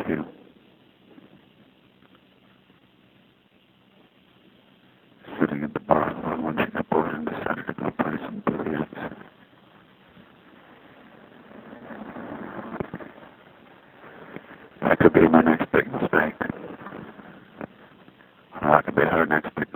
you. Sitting at the bar while munching a board and decided to go play some billiards. That could be my next big mistake. Or that could be her next big